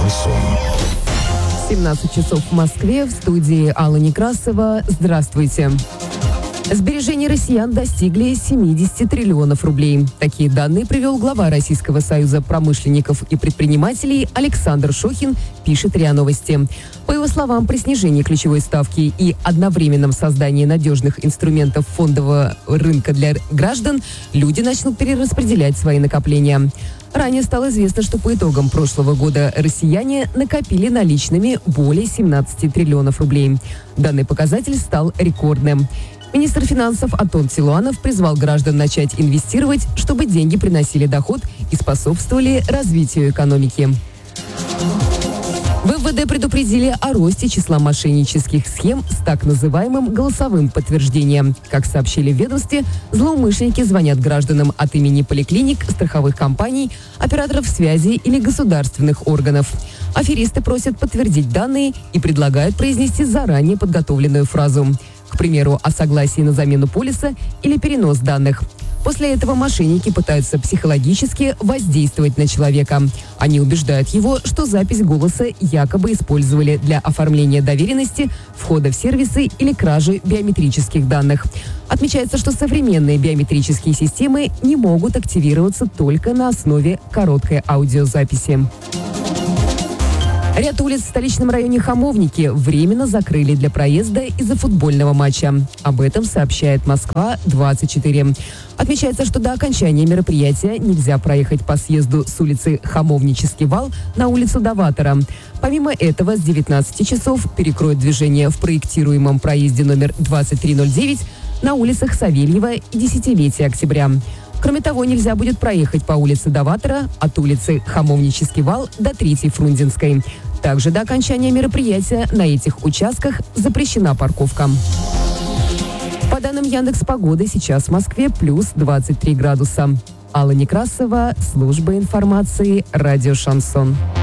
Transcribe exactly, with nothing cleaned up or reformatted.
Шансон. семнадцать часов в Москве, в студии Алла Некрасова. Здравствуйте. Сбережения россиян достигли семьдесят триллионов рублей. Такие данные привел глава Российского союза промышленников и предпринимателей Александр Шохин, пишет РИА Новости. По его словам, при снижении ключевой ставки и одновременном создании надежных инструментов фондового рынка для граждан, люди начнут перераспределять свои накопления. Ранее стало известно, что по итогам прошлого года россияне накопили наличными более семнадцать триллионов рублей. Данный показатель стал рекордным. Министр финансов Антон Силуанов призвал граждан начать инвестировать, чтобы деньги приносили доход и способствовали развитию экономики. В эм вэ дэ предупредили о росте числа мошеннических схем с так называемым голосовым подтверждением. Как сообщили в ведомстве, злоумышленники звонят гражданам от имени поликлиник, страховых компаний, операторов связи или государственных органов. Аферисты просят подтвердить данные и предлагают произнести заранее подготовленную фразу. К примеру, о согласии на замену полиса или перенос данных. После этого мошенники пытаются психологически воздействовать на человека. Они убеждают его, что запись голоса якобы использовали для оформления доверенности, входа в сервисы или кражи биометрических данных. Отмечается, что современные биометрические системы не могут активироваться только на основе короткой аудиозаписи. Ряд улиц в столичном районе Хамовники временно закрыли для проезда из-за футбольного матча. Об этом сообщает Москва двадцать четыре. Отмечается, что до окончания мероприятия нельзя проехать по съезду с улицы Хамовнический вал на улицу Доватора. Помимо этого, с девятнадцати часов перекроют движение в проектируемом проезде номер двадцать три ноль девять на улицах Савельева и десятилетия октября. Кроме того, нельзя будет проехать по улице Доватора от улицы Хамовнический вал до третьей Фрунзенской. Также до окончания мероприятия на этих участках запрещена парковка. По данным Яндекс.Погоды, сейчас в Москве плюс двадцать три градуса. Алла Некрасова, служба информации, радио «Шансон».